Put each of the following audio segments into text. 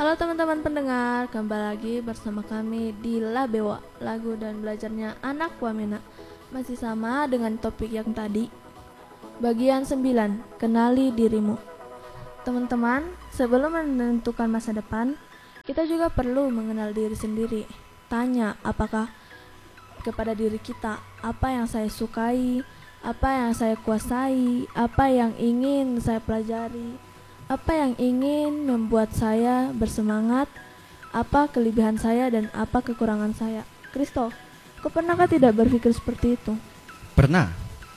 Halo teman-teman pendengar, kembali lagi bersama kami di Labewa, lagu dan belajarnya anak Wamena. Masih sama dengan topik yang tadi. Bagian 9, kenali dirimu. Teman-teman, sebelum menentukan masa depan, kita juga perlu mengenal diri sendiri. Tanya apakah kepada diri kita, apa yang saya sukai, apa yang saya kuasai, apa yang ingin saya pelajari, apa yang ingin membuat saya bersemangat, apa kelebihan saya dan apa kekurangan saya. Kristo, kau pernahkah tidak berpikir seperti itu? Pernah.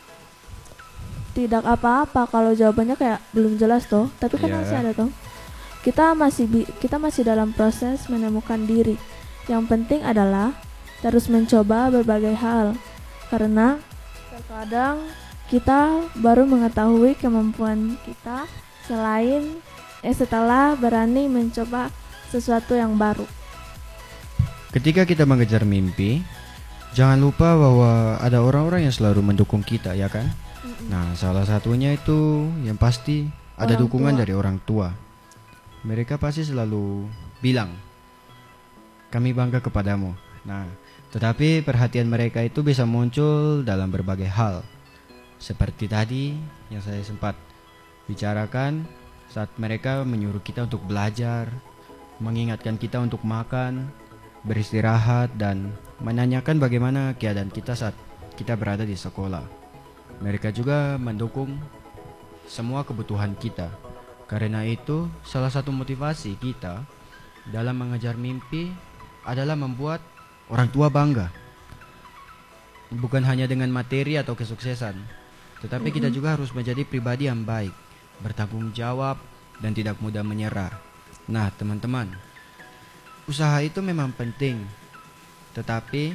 Tidak apa-apa kalau jawabannya kayak belum jelas toh, tapi kan masih ada toh. Kita masih dalam proses menemukan diri. Yang penting adalah terus mencoba berbagai hal, karena terkadang kita baru mengetahui kemampuan kita setelah berani mencoba sesuatu yang baru. Ketika kita mengejar mimpi, jangan lupa bahwa ada orang-orang yang selalu mendukung kita, ya kan? Nah, salah satunya itu yang pasti ada dukungan dari orang tua. Mereka pasti selalu bilang, kami bangga kepadamu. Nah, tetapi perhatian mereka itu bisa muncul dalam berbagai hal. Seperti tadi yang saya sempat bicarakan, saat mereka menyuruh kita untuk belajar, mengingatkan kita untuk makan, beristirahat, dan menanyakan bagaimana keadaan kita saat kita berada di sekolah. Mereka juga mendukung semua kebutuhan kita. Karena itu, salah satu motivasi kita dalam mengejar mimpi adalah membuat orang tua bangga. Bukan hanya dengan materi atau kesuksesan, tetapi kita juga harus menjadi pribadi yang baik, bertanggung jawab, dan tidak mudah menyerah. Nah, teman-teman, usaha itu memang penting, tetapi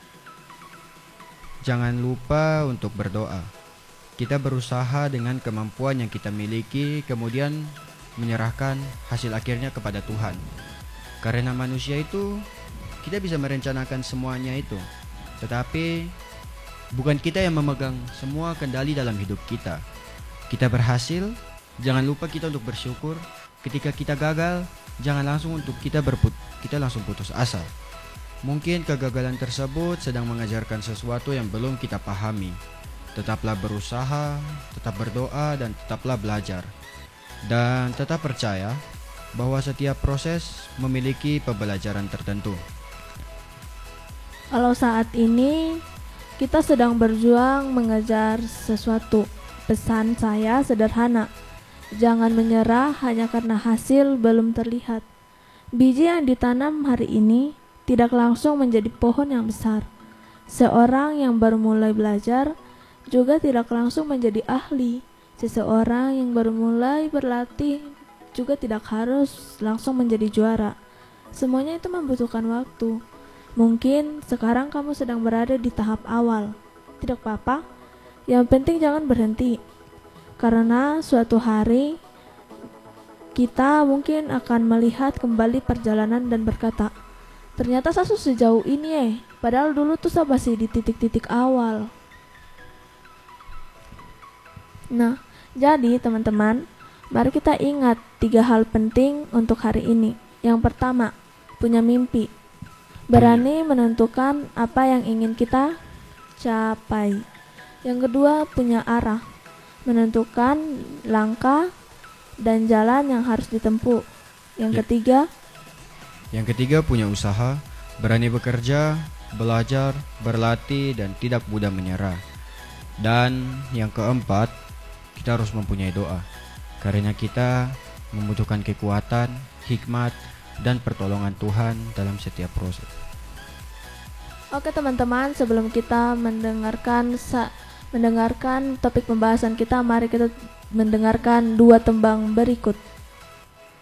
jangan lupa untuk berdoa. Kita berusaha dengan kemampuan yang kita miliki, kemudian menyerahkan hasil akhirnya kepada Tuhan. Karena manusia itu, kita bisa merencanakan semuanya itu, tetapi bukan kita yang memegang semua kendali dalam hidup kita. Kita berhasil, jangan lupa kita untuk bersyukur. Ketika kita gagal, jangan langsung kita langsung putus asa. Mungkin kegagalan tersebut sedang mengajarkan sesuatu yang belum kita pahami. Tetaplah berusaha, tetap berdoa, dan tetaplah belajar. Dan tetap percaya bahwa setiap proses memiliki pembelajaran tertentu. Kalau saat ini kita sedang berjuang mengejar sesuatu, pesan saya sederhana. Jangan menyerah hanya karena hasil belum terlihat. Biji yang ditanam hari ini tidak langsung menjadi pohon yang besar. Seorang yang baru mulai belajar juga tidak langsung menjadi ahli. Seseorang yang baru mulai berlatih juga tidak harus langsung menjadi juara. Semuanya itu membutuhkan waktu. Mungkin sekarang kamu sedang berada di tahap awal. Tidak apa-apa. Yang penting jangan berhenti. Karena suatu hari kita mungkin akan melihat kembali perjalanan dan berkata, ternyata saya sejauh ini padahal dulu tuh saya masih di titik-titik awal. Nah, jadi teman-teman, mari kita ingat 3 hal penting untuk hari ini. Yang pertama, punya mimpi. Berani menentukan apa yang ingin kita capai. Yang kedua, punya arah. Menentukan langkah dan jalan yang harus ditempuh. Yang ketiga, punya usaha, berani bekerja, belajar, berlatih, dan tidak mudah menyerah. Dan yang keempat, kita harus mempunyai doa. Karena kita membutuhkan kekuatan, hikmat, dan pertolongan Tuhan dalam setiap proses. Oke teman-teman, sebelum kita mendengarkan topik pembahasan kita, mari kita mendengarkan 2 tembang berikut.